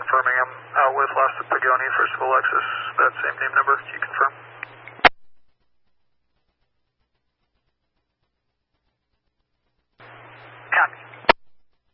confirming I'm out with Las Pagani, first of Alexis, that same name number. Can you confirm?